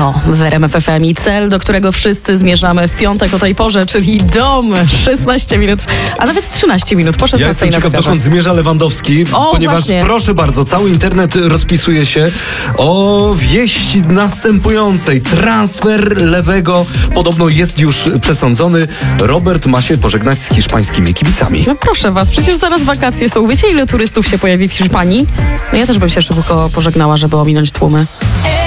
w RMF FM i cel, do którego wszyscy zmierzamy w piątek o tej porze, czyli dom. 16 minut, a nawet 13 minut po 16 Ja jestem ciekaw, dokąd zmierza Lewandowski, ponieważ właśnie. proszę bardzo, cały internet rozpisuje się o wieści następującej. Transfer Lewego podobno jest już przesądzony. Robert ma się pożegnać z hiszpańskimi kibicami. No proszę was, przecież zaraz wakacje są. Wiecie, ile turystów się pojawi w Hiszpanii? No ja też bym się szybko pożegnała, żeby ominąć tłumy.